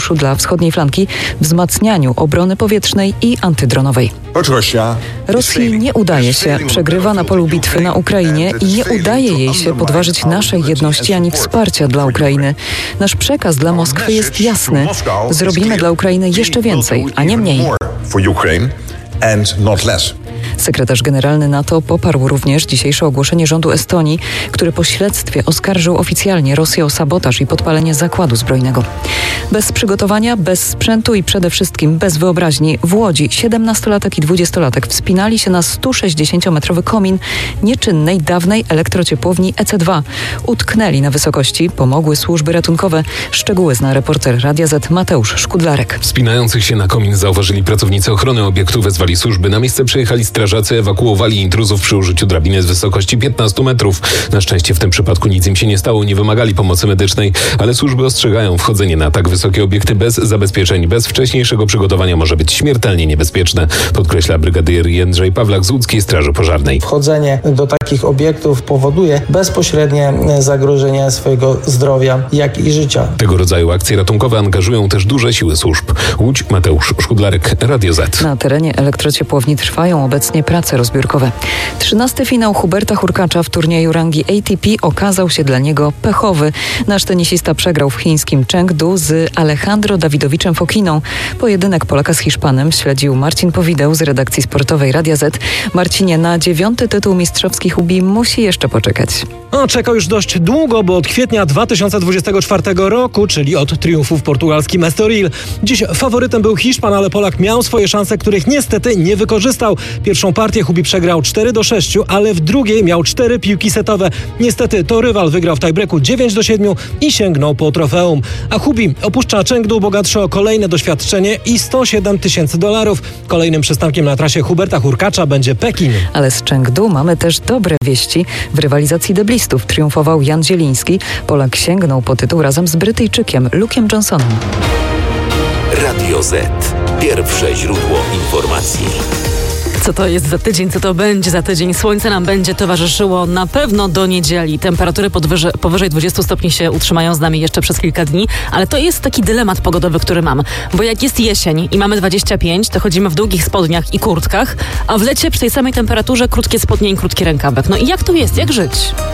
scenariuszu dla wschodniej flanki, wzmacnianiu obrony powietrznej i antydronowej. Rosji nie udaje się, przegrywa na polu bitwy na Ukrainie i nie udaje jej się podważyć naszej jedności ani wsparcia dla Ukrainy. Nasz przekaz dla Moskwy jest jasny. Zrobimy dla Ukrainy jeszcze więcej, a nie mniej. Sekretarz generalny NATO poparł również dzisiejsze ogłoszenie rządu Estonii, który po śledztwie oskarżył oficjalnie Rosję o sabotaż i podpalenie zakładu zbrojnego. Bez przygotowania, bez sprzętu i przede wszystkim bez wyobraźni w Łodzi 17-latek i 20-latek wspinali się na 160-metrowy komin nieczynnej dawnej elektrociepłowni EC2. Utknęli na wysokości, pomogły służby ratunkowe. Szczegóły zna reporter Radia Z Mateusz Szkudlarek. Wspinających się na komin zauważyli pracownicy ochrony obiektu, wezwali służby. Na miejsce przyjechali strażacy, ewakuowali intruzów przy użyciu drabiny z wysokości 15 metrów. Na szczęście w tym przypadku nic im się nie stało, nie wymagali pomocy medycznej, ale służby ostrzegają, wchodzenie na tak wysokie obiekty bez zabezpieczeń, bez wcześniejszego przygotowania może być śmiertelnie niebezpieczne, podkreśla brygadier Jędrzej Pawlak z Łódzkiej Straży Pożarnej. Wchodzenie do takich obiektów powoduje bezpośrednie zagrożenie swojego zdrowia, jak i życia. Tego rodzaju akcje ratunkowe angażują też duże siły służb. Łódź, Mateusz Szkudlarek, Radio Z. Na terenie elektrociepłowni trwają obecnie prace rozbiórkowe. 13. finał Huberta Hurkacza w turnieju rangi ATP okazał się dla niego pechowy. Nasz tenisista przegrał w chińskim Chengdu z Alejandro Dawidowiczem Fokiną. Pojedynek Polaka z Hiszpanem śledził Marcin Powideł z redakcji sportowej Radia Z. Marcinie, na 9. tytuł mistrzowski Hubi musi jeszcze poczekać. Czekał już dość długo, bo od kwietnia 2024 roku, czyli od triumfu w portugalskim Estoril. Dziś faworytem był Hiszpan, ale Polak miał swoje szanse, których niestety nie wykorzystał. Pierwszą partię Hubi przegrał 4-6, ale w drugiej miał 4 piłki setowe. Niestety to rywal wygrał w tiebreaku 9-7 i sięgnął po trofeum. A Hubi opuszcza Chengdu bogatszy o kolejne doświadczenie i $107 000. Kolejnym przystankiem na trasie Huberta Hurkacza będzie Pekin. Ale z Chengdu mamy też dobre wieści. W rywalizacji deblistów triumfował Jan Zieliński. Polak sięgnął po tytuł razem z Brytyjczykiem Luke'em Johnsonem. Radio Z. Pierwsze źródło informacji. Co to jest za tydzień, co to będzie za tydzień? Słońce nam będzie towarzyszyło na pewno do niedzieli. Temperatury powyżej 20 stopni się utrzymają z nami jeszcze przez kilka dni, ale to jest taki dylemat pogodowy, który mam. Bo jak jest jesień i mamy 25, to chodzimy w długich spodniach i kurtkach, a w lecie przy tej samej temperaturze krótkie spodnie i krótki rękawek. No i jak to jest? Jak żyć?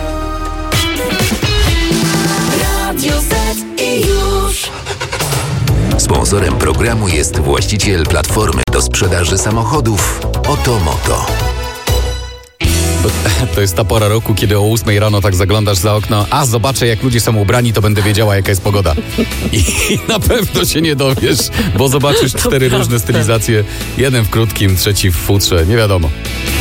Radio Z i już. Sponsorem programu jest właściciel platformy do sprzedaży samochodów Otomoto. To jest ta pora roku, kiedy o 8 rano tak zaglądasz za okno, a zobaczę jak ludzie są ubrani, to będę wiedziała jaka jest pogoda. I na pewno się nie dowiesz, bo zobaczysz 4 różne stylizacje, jeden w krótkim, trzeci w futrze, nie wiadomo.